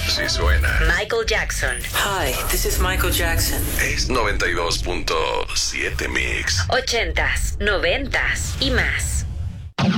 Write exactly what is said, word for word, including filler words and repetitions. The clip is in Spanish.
Sí suena. Michael Jackson. Hi, this is Michael Jackson. Es noventa y dos punto siete Mix. Ochentas, noventas y más.